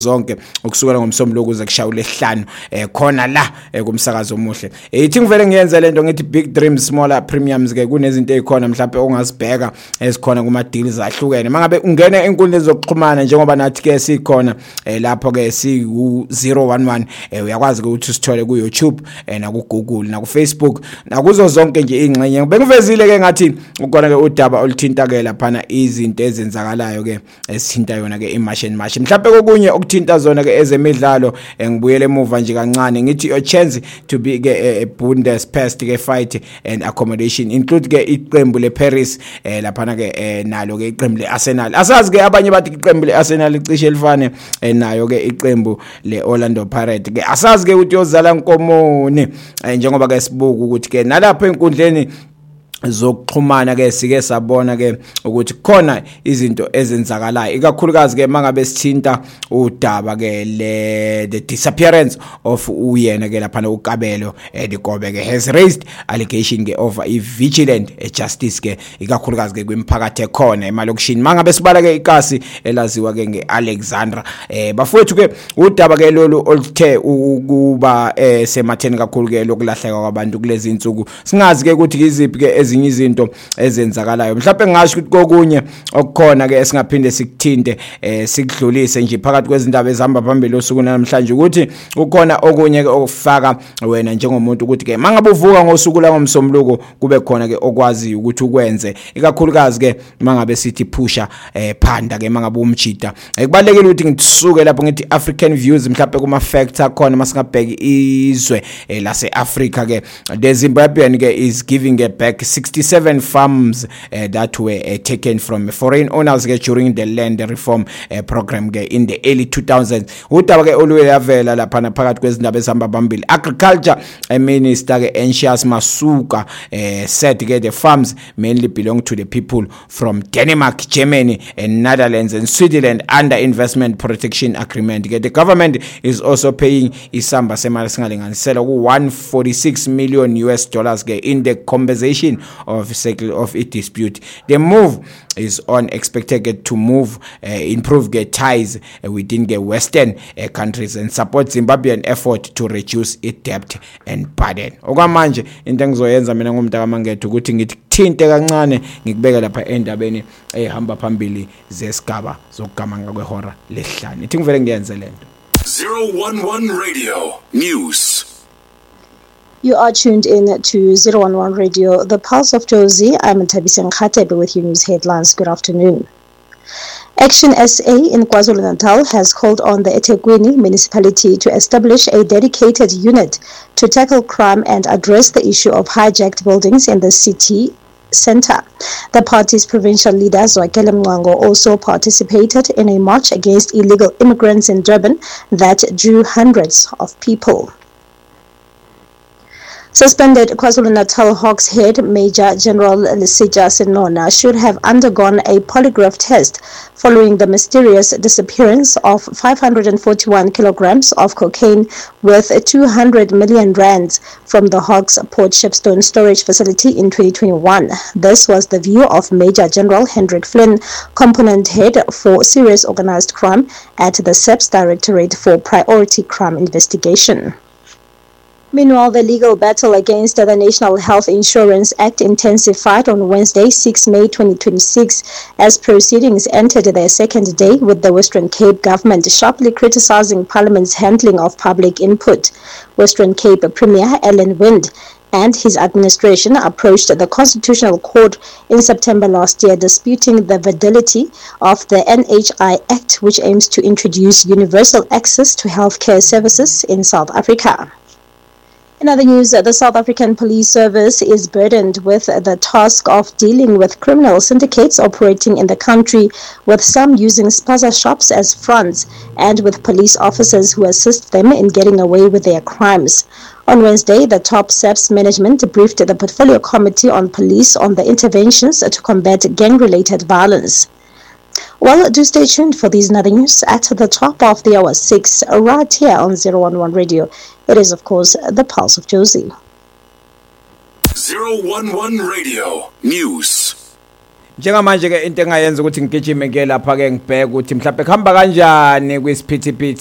zonke ukusukela ngomsombuluko kuze kushaya lesihlanu khona la kumsakazo omuhle ithi ngivele ngiyenze lento ngithi big dreams smaller premiums ke kunezinto ezikhona mhlawumbe ongazibheka ezikhona kuma deals ahlukene mangabe ungena enkundleni zokuxhumana njengoba nathi ke sikhona lapho ke si 011 uyakwazi ukuthi usithole ku YouTube na ku Google na ku Facebook nakuzo zonke nje ingxenye bengivezile ke ngathi ukona ke udaba oluthinta ke laphana izinto ezenzakalayo ke esithinta yona ke imashini mhlawumbe kokunye ukuthinta zona ke ezemidlalo ngibuyele emuva nje kancane ngithi your chance to be ke Bundesliga ke fight and accommodation include ke iqembu leParis laphana ke nalo ke iqembu leArsenal asazi ke abanye bathi iqembu leArsenal icishe elifane nayo ke iqembu leOrlando Pirates ke asazi ke ukuthi yozala nkomoni njengoba ke sibuka ukuthi ke nalapha enkundleni zokuxhumana ke sike sabona ke ukuthi khona izinto ezenzakalayo ikakhulukazi ke mangabe sithinta udaba ke the disappearance of uyena ke lapha uKabelo Dikobe ke has raised allegation ke over vigilant justice ke ikakhulukazi ke kwimphakathi ekhona emalokishini mangabe sibala ke ikasi elaziwa ke ngeAlexandra bafowethu ke udaba ke lolu oluthe ukuba sematheni kakhulu ke lokulahleka kwabantu kulezi insuku singazi ke ukuthi iziphi ke ezinye izinto ezenzakalayo mhlawumbe ngasho ukuthi kokunye okukhona ke esingaphinde sikuthinte sikudlulise nje phakathi kwezindaba ezihamba phambili osuku namhlanje ukuthi ukhona okunye ke okufaka wena njengomuntu ukuthi ke mangabe uvuka ngosuku la ngomsombuluko kube khona ke okwazi ukuthi ukwenze ikakhulukazi ke mangabe sithi pusha phanda ke mangabe umjida kubalekile ukuthi ngisuke lapho ngithi African views mhlawumbe kuma factor khona masingabheki izwe lase Africa ke the Zimbabwean ke is giving back 67 farms that were taken from foreign owners during the land reform program in the early 2000s udaba ke oluyavela lapha phakathi kwezindaba ezihamba phambili agriculture minister ke Anxious Masuka said the farms mainly belong to the people from Denmark, Germany and Netherlands and Switzerland under investment protection agreement. The government is also paying isamba semali singalinganisela ku 146 million US dollars in the compensation of a dispute. The move is expected to improve ties within the Western countries and support Zimbabwean effort to reduce its debt and burden. Okwamanje into engizoyenza mina ngomntaka mangethu ukuthi ngithinte kancane ngikubeka lapha endabeni ehamba phambili zesigaba zokugamanga kwehora lesihlanu. Ithi ngivele ngiyenze lento. 011 Radio News. You are tuned in to 011 Radio, the Pulse of Jozi. I'm Tabisa Nkhatebe with your news headlines. Good afternoon. Action SA in KwaZulu-Natal has called on the eThekwini municipality to establish a dedicated unit to tackle crime and address the issue of hijacked buildings in the city center. The party's provincial leader Zwakele Mngwango also participated in a march against illegal immigrants in Durban that drew hundreds of people. Suspended KwaZulu-Natal Hawks head Major General Lesija Senona should have undergone a polygraph test following the mysterious disappearance of 541 kilograms of cocaine worth 200 million rands from the Hawks Port Shepstone storage facility in 2021. This was the view of Major General Hendrik Flynn, component head for serious organized crime at the SEPS Directorate for Priority Crime Investigation. Meanwhile, the legal battle against the National Health Insurance Act intensified on Wednesday, 6 May 2026, as proceedings entered their second day, with the Western Cape government sharply criticizing Parliament's handling of public input. Western Cape Premier Alan Wind and his administration approached the Constitutional Court in September last year, disputing the validity of the NHI Act, which aims to introduce universal access to healthcare services in South Africa. In other news, the South African Police Service is burdened with the task of dealing with criminal syndicates operating in the country, with some using spaza shops as fronts and with police officers who assist them in getting away with their crimes. On Wednesday, the top SEPS management briefed the Portfolio Committee on Police on the interventions to combat gang-related violence. Well, do stay tuned for these and other news at the top of the hour 6, right here on 011 Radio. It is, of course, the Pulse of Jozi. 011 Radio News. njengamanje ke into engayenza ukuthi ngigijime ke lapha ke ngibheke ukuthi mhlawumbe kuhamba kanjani kwisiphithiphithi